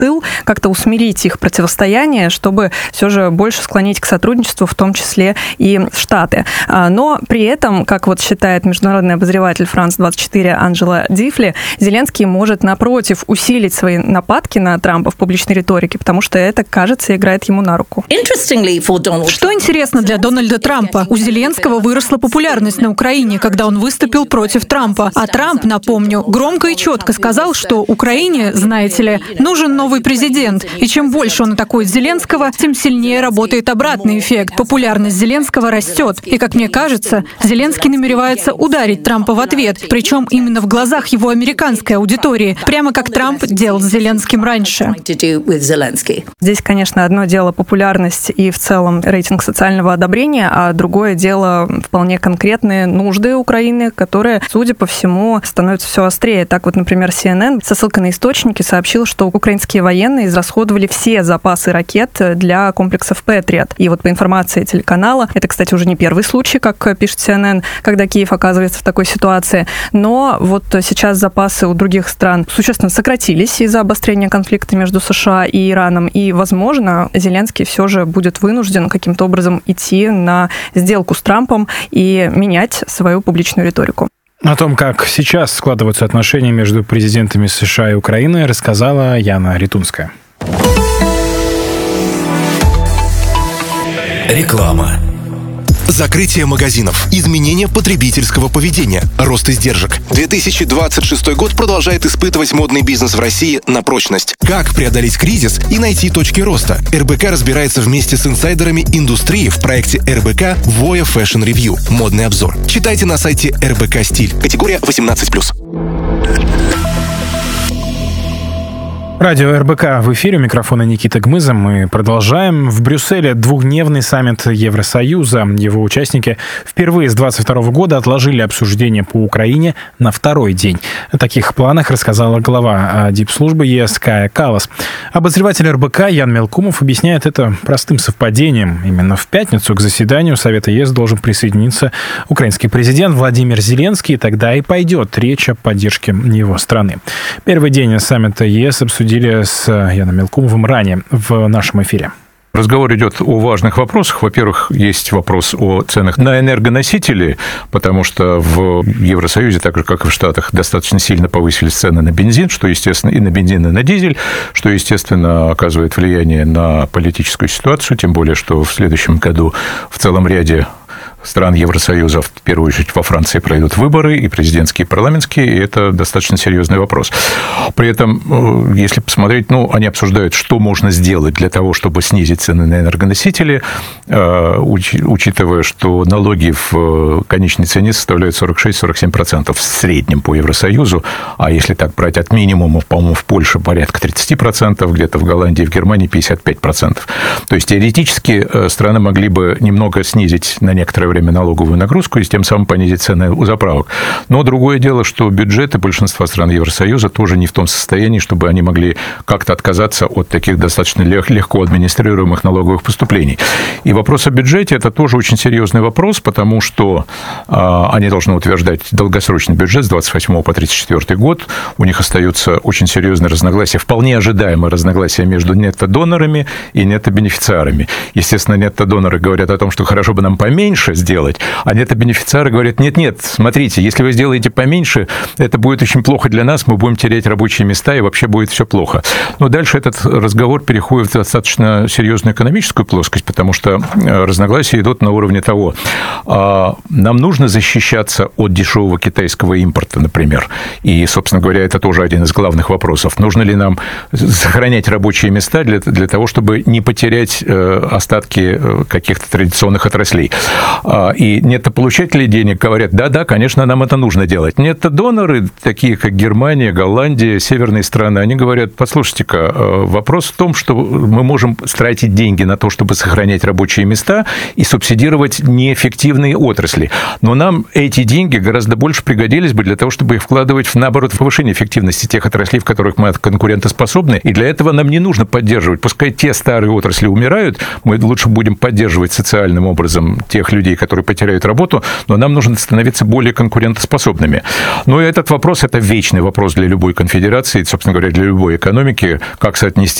тыл, как-то усмирить их противостояние, чтобы все же больше склонить к сотрудничеству, в том числе и Штаты. Но при этом, как вот считает международный обозреватель France-24 Анджела Дифли, Зеленский может, напротив, усилить свои нападки на Трампа в публичной риторике, потому что это, кажется, играет ему на руку. Что интересно для Дональда Трампа? У Зеленского выросла популярность на Украине, когда он выступил против Трампа. А Трамп, напомню, громко и четко сказал, что Украине, знаете ли, нужен новый президент. И чем больше он атакует Зеленского, тем сильнее работает обратный эффект. Популярность Зеленского растет. И, как мне кажется, Зеленский намеревается ударить Трампа в ответ, причем именно в глазах его американской аудитории, прямо как Трамп делал с Зеленским раньше. Здесь, конечно, одно дело популярность и в целом рейтинг социального одобрения, а другое дело вполне конкретные нужды Украины, которые, судя по всему, становятся все острее. Так вот, например, CNN со ссылкой на источники сообщил, что украинские военные израсходовали все запасы ракет для комплексов Patriot. И вот по информации телеканала, это, кстати, уже не первый случай, как пишет CNN, когда Киев оказывается в такой ситуации, но вот сейчас запасы у других стран существенно сократились из-за обострения конфликта между США и Ираном, и, возможно, Зеленский все же будет вынужден каким-то образом идти на сделку с Трампом и менять свою публичную риторику. О том, как сейчас складываются отношения между президентами США и Украины, рассказала Яна Ритунская. Реклама. Закрытие магазинов, изменение потребительского поведения, рост издержек. 2026 год продолжает испытывать модный бизнес в России на прочность. Как преодолеть кризис и найти точки роста? РБК разбирается вместе с инсайдерами индустрии в проекте РБК Voya Fashion Review. Модный обзор. Читайте на сайте РБК Стиль. Категория 18+. Радио РБК в эфире. У микрофона Никита Гмыза. Мы продолжаем. В Брюсселе двухдневный саммит Евросоюза. Его участники впервые с 2022 года отложили обсуждение по Украине на второй день. О таких планах рассказала глава дипслужбы ЕС Кая Каллас. Обозреватель РБК Ян Мелкумов объясняет это простым совпадением. Именно в пятницу к заседанию Совета ЕС должен присоединиться украинский президент Владимир Зеленский, и тогда и пойдет речь о поддержке его страны. Первый день саммита ЕС обсудили с Яном Мелкумовым ранее в нашем эфире. Разговор идет о важных вопросах. Во-первых, есть вопрос о ценах на энергоносители, потому что в Евросоюзе, так же, как и в Штатах, достаточно сильно повысились цены на бензин, что, естественно, и на бензин, и на дизель, что, естественно, оказывает влияние на политическую ситуацию, тем более, что в следующем году в целом ряде стран Евросоюза, в первую очередь во Франции, пройдут выборы, и президентские, и парламентские, и это достаточно серьезный вопрос. При этом, если посмотреть, они обсуждают, что можно сделать для того, чтобы снизить цены на энергоносители, учитывая, что налоги в конечной цене составляют 46-47% в среднем по Евросоюзу, а если так брать от минимума, по-моему, в Польше порядка 30%, где-то в Голландии, в Германии 55%. То есть, теоретически, страны могли бы немного снизить на некоторое время налоговую нагрузку и тем самым понизить цены у заправок. Но другое дело, что бюджеты большинства стран Евросоюза тоже не в том состоянии, чтобы они могли как-то отказаться от таких достаточно легко администрируемых налоговых поступлений. И вопрос о бюджете – это тоже очень серьезный вопрос, потому что они должны утверждать долгосрочный бюджет с 28 по 34 год. У них остаются очень серьезные разногласия, вполне ожидаемые разногласия между нетто-донорами и нетто-бенефициарами. Естественно, нетто-доноры говорят о том, что хорошо бы нам поменьше сделать, а нетто-бенефициары говорят, нет, смотрите, если вы сделаете поменьше, это будет очень плохо для нас, мы будем терять рабочие места, и вообще будет все плохо. Но дальше этот разговор переходит в достаточно серьезную экономическую плоскость, потому что разногласия идут на уровне того, нам нужно защищаться от дешевого китайского импорта, например, и, собственно говоря, это тоже один из главных вопросов. Нужно ли нам сохранять рабочие места для того, чтобы не потерять остатки каких-то традиционных отраслей? И нетто-получатели денег говорят, да, конечно, нам это нужно делать. Нетто-доноры, такие как Германия, Голландия, северные страны, они говорят, послушайте-ка, вопрос в том, что мы можем тратить деньги на то, чтобы сохранять рабочие места и субсидировать неэффективные отрасли. Но нам эти деньги гораздо больше пригодились бы для того, чтобы их вкладывать в, наоборот, в повышение эффективности тех отраслей, в которых мы конкурентоспособны. И для этого нам не нужно поддерживать. Пускай те старые отрасли умирают, мы лучше будем поддерживать социальным образом тех людей, которые потеряют работу, но нам нужно становиться более конкурентоспособными. Но этот вопрос – это вечный вопрос для любой конфедерации, собственно говоря, для любой экономики, как соотнести